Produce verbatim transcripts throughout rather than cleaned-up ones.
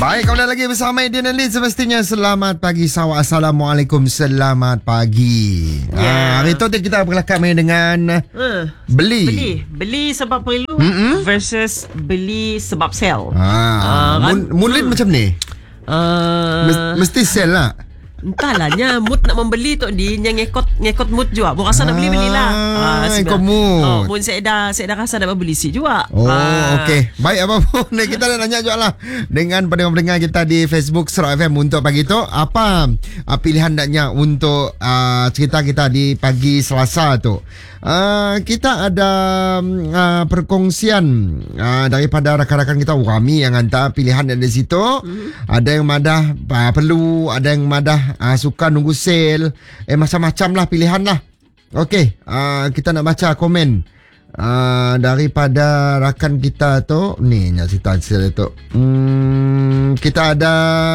Baik, kembali lagi bersama Aidil dan Lin. Semestinya selamat pagi sahabat. Assalamualaikum, selamat pagi. yeah. ha, Hari tu kita berkelakar main dengan uh, Beli Beli Beli sebab perlu Mm-mm. versus beli sebab sell. ha, uh, Mun, Mulin hmm. macam ni uh, Mesti sell lah. Entahlah nya mood nak membeli tu di yang ngekot ngekot mood juga. Bukan rasa nak beli belilah. Ah, ikut mood. Oh, pun saya dah saya dah rasa nak membeli si juga. Oh, ah. okey. Baik apa pun kita dah nanya juga lah dengan pendengar-pendengar kita di Facebook Surau F M untuk pagi tu, apa uh, pilihan naknya untuk uh, cerita kita di pagi Selasa tu. Uh, kita ada uh, perkongsian uh, daripada rakan-rakan kita Wami yang hantar pilihan dari situ. Mm-hmm. Ada yang madah uh, perlu, ada yang madah uh, suka nunggu sale. Eh macam-macam lah pilihan lah. Okey, uh, kita nak baca komen uh, daripada rakan kita tu. Ni nak cerita sale tu. Hmm, kita ada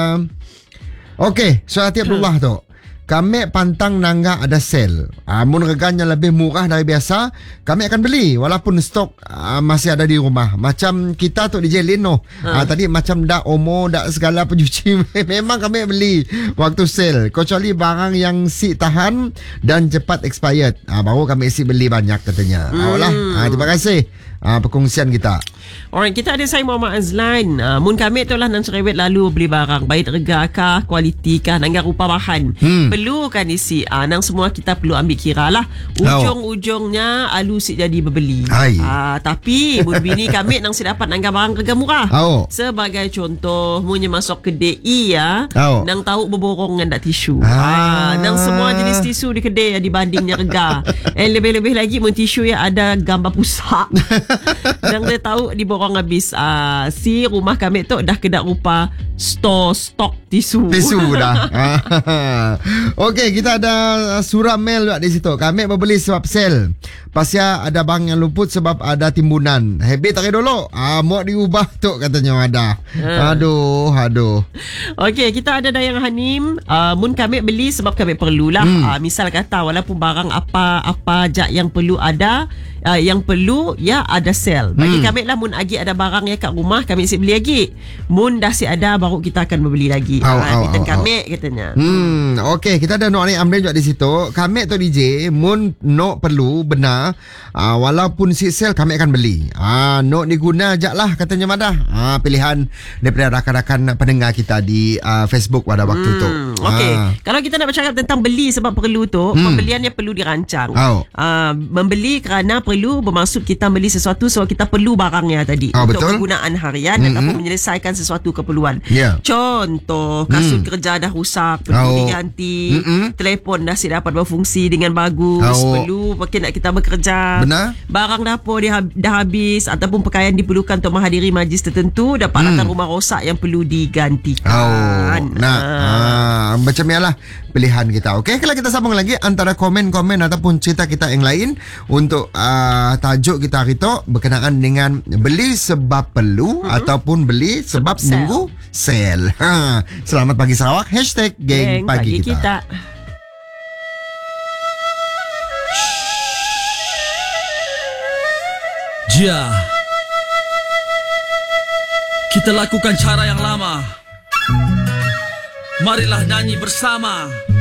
okey, Surati Abdullah tu. Kami pantang nangga ada sale. Uh, mun reganya lebih murah dari biasa, kami akan beli walaupun stok uh, masih ada di rumah. Macam kita tu di Jelin no. Uh, tadi macam dak Omo, dak segala pencuci memang kami beli waktu sale. Kecuali barang yang si tahan dan cepat expired. Uh, baru kami isi beli banyak katanya. Hmm. Awaklah. Uh, terima kasih uh, perkongsian kita. Alright, kita ada saya Muhammad Azlan. Uh, mun kami tu lah nan cerewet lalu beli barang. Baik rega kah, kualiti kah, nangga rupa bahan. Hmm. Perlu kan isi. Uh, nang semua kita perlu ambil kira lah. Ujung-ujungnya alu si jadi berbeli. Uh, tapi mun bini kami nang si dapat nangga barang rega murah. Oh. Sebagai contoh, munnya masuk kedai I ya, oh. nang tahu berborong dengan dak tisu. Ah. Uh, nang semua jenis tisu di kedai ya dibandingnya rega. Eh lebih-lebih lagi mun tisu ya ada gambar pusat. Nang dia tahu diborong habis. uh, Si rumah kami tu dah kedak rupa store stok tisu. Tisu dah. Okey, kita ada surat mail di situ. Kami membeli sebab sale. Pasal ada bang yang luput sebab ada timbunan. Habis tarik dulu. Ah, mau diubah tu katanya ada. Ha. Aduh, aduh. Okey, kita ada Dayang Hanim. Uh, mun kami beli sebab kami perlulah. Hmm. Uh, misal kata walaupun barang apa-apa je yang perlu ada, uh, yang perlu ya ada sale. Bagi hmm. kami lah mun agi ada barang yang kat rumah kami si beli lagi. Mun dah si ada baru kita akan membeli lagi. Oh, uh, oh, kita oh, kami oh. katanya. Hmm, okey, kita ada Nok Ni Amrin juga di situ. Kami tu D J mun Nok perlu benar, uh, walaupun si sale kami akan beli. Ah, uh, Nok diguna je lah katanya Madah. Ah, uh, pilihan daripada rakan-rakan pendengar kita di uh, Facebook pada waktu hmm, tu. Okey, uh. kalau kita nak bercakap tentang beli sebab perlu tu, hmm. pembeliannya perlu dirancang. Oh. Uh, membeli kerana perlu bermaksud kita beli sesuatu sebab kita perlu barangnya tadi. Oh, untuk betul? penggunaan harian mm-hmm. ataupun menyelesaikan sesuatu keperluan. Yeah. Contoh, kasut mm. kerja dah rusak, perlu oh. diganti. Mm-hmm. Telefon dah si dapat berfungsi dengan bagus, oh. perlu makin nak kita bekerja. Benar? Barang dapur dia dah habis ataupun pakaian diperlukan untuk menghadiri majlis tertentu, dapat mm. datang rumah rosak yang perlu digantikan. Oh. Nah, ah. Ah, macam ni lah pilihan kita. Okey, kalau kita sambung lagi antara komen-komen ataupun cerita kita yang lain untuk uh, tajuk kita hari tu berkenaan dengan beli sebab perlu mm-hmm. ataupun beli sebab, sebab nunggu sale. Ha. Selamat pagi Sarawak. Hashtag Geng, Geng Pagi, Pagi Kita, kita. Jia, kita lakukan cara yang lama. Marilah nyanyi bersama.